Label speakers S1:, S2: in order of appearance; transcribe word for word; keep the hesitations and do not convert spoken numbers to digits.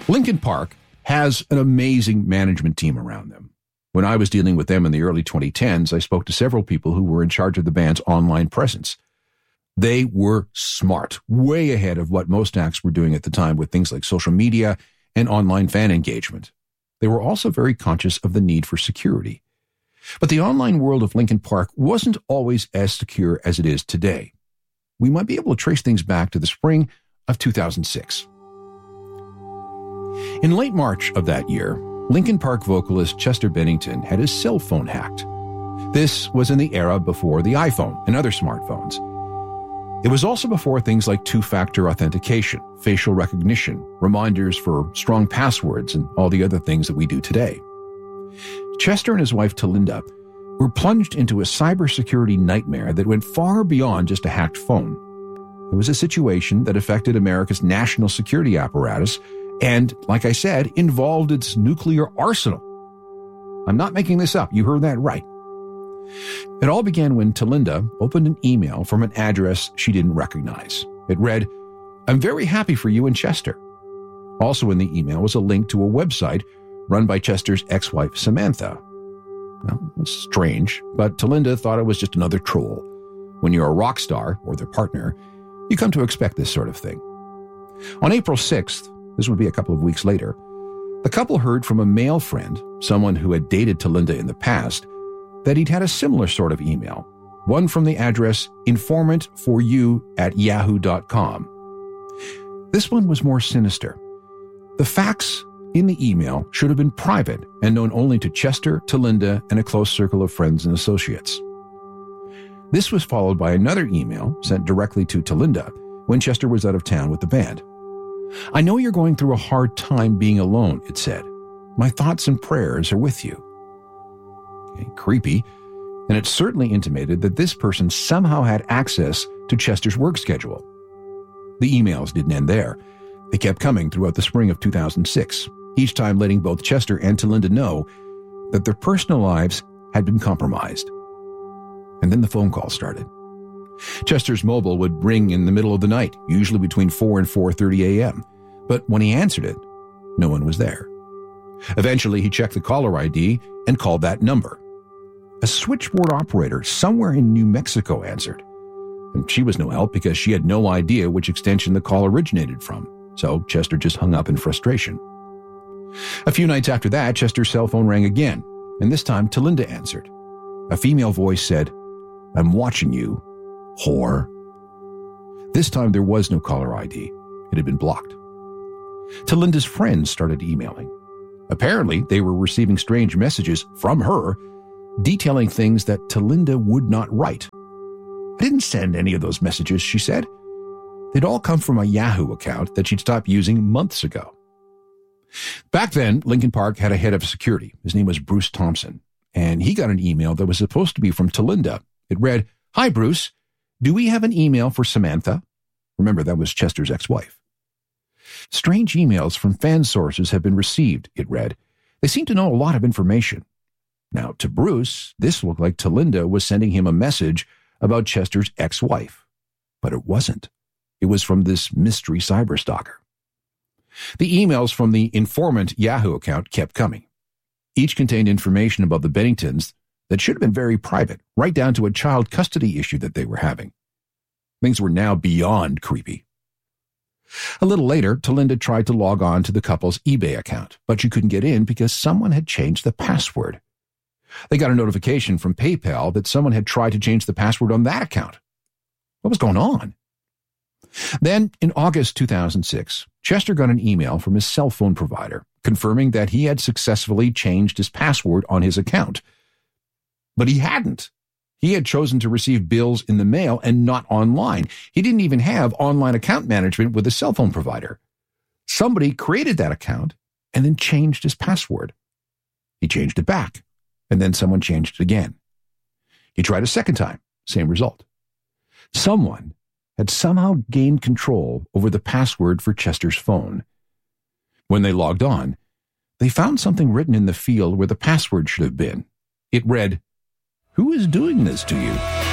S1: Linkin Park has an amazing management team around them. When I was dealing with them in the early twenty tens, I spoke to several people who were in charge of the band's online presence. They were smart, way ahead of what most acts were doing at the time with things like social media and online fan engagement. They were also very conscious of the need for security. But the online world of Linkin Park wasn't always as secure as it is today. We might be able to trace things back to the spring of two thousand six. In late March of that year, Linkin Park vocalist Chester Bennington had his cell phone hacked. This was in the era before the iPhone and other smartphones. It was also before things like two-factor authentication, facial recognition, reminders for strong passwords, and all the other things that we do today. Chester and his wife Talinda were plunged into a cybersecurity nightmare that went far beyond just a hacked phone. It was a situation that affected America's national security apparatus and, like I said, involved its nuclear arsenal. I'm not making this up. You heard that right. It all began when Talinda opened an email from an address she didn't recognize. It read, "I'm very happy for you and Chester." Also in the email was a link to a website run by Chester's ex-wife, Samantha. Well, it was strange, but Talinda thought it was just another troll. When you're a rock star, or their partner, you come to expect this sort of thing. On April sixth, this would be a couple of weeks later, the couple heard from a male friend, someone who had dated Talinda in the past, that he'd had a similar sort of email, one from the address informant for you at yahoo dot com. This one was more sinister. The facts in the email should have been private and known only to Chester, Talinda, and a close circle of friends and associates. This was followed by another email sent directly to Talinda when Chester was out of town with the band. "I know you're going through a hard time being alone," it said. "My thoughts and prayers are with you." Okay, creepy, and it certainly intimated that this person somehow had access to Chester's work schedule. The emails didn't end there. They kept coming throughout the spring of two thousand six, each time letting both Chester and Talinda know that their personal lives had been compromised. And then the phone call started. Chester's mobile would ring in the middle of the night, usually between four and four thirty a.m., but when he answered it, no one was there. Eventually, he checked the caller I D and called that number. A switchboard operator somewhere in New Mexico answered, and she was no help because she had no idea which extension the call originated from, so Chester just hung up in frustration. A few nights after that, Chester's cell phone rang again, and this time Talinda answered. A female voice said, "I'm watching you, whore." This time there was no caller I D. It had been blocked. Talinda's friends started emailing. Apparently, they were receiving strange messages from her detailing things that Talinda would not write. "I didn't send any of those messages," she said. They'd all come from a Yahoo account that she'd stopped using months ago. Back then, Linkin Park had a head of security. His name was Bruce Thompson, and he got an email that was supposed to be from Talinda. It read, "Hi, Bruce. Do we have an email for Samantha?" Remember, that was Chester's ex-wife. "Strange emails from fan sources have been received," it read. "They seem to know a lot of information." Now, to Bruce, this looked like Talinda was sending him a message about Chester's ex-wife. But it wasn't. It was from this mystery cyberstalker. The emails from the informant Yahoo account kept coming. Each contained information about the Benningtons that should have been very private, right down to a child custody issue that they were having. Things were now beyond creepy. A little later, Talinda tried to log on to the couple's eBay account, but she couldn't get in because someone had changed the password. They got a notification from PayPal that someone had tried to change the password on that account. What was going on? Then, in August two thousand six, Chester got an email from his cell phone provider confirming that he had successfully changed his password on his account. But he hadn't. He had chosen to receive bills in the mail and not online. He didn't even have online account management with a cell phone provider. Somebody created that account and then changed his password. He changed it back, and then someone changed it again. He tried a second time, same result. Someone had somehow gained control over the password for Chester's phone. When they logged on, they found something written in the field where the password should have been. It read, "Who is doing this to you?"